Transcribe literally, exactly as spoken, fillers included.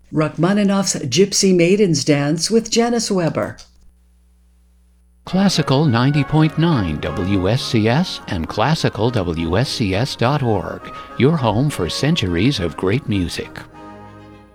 Rachmaninoff's Gypsy Maidens Dance with Janice Weber. Classical ninety point nine W S C S and classical W S C S dot org, your home for centuries of great music.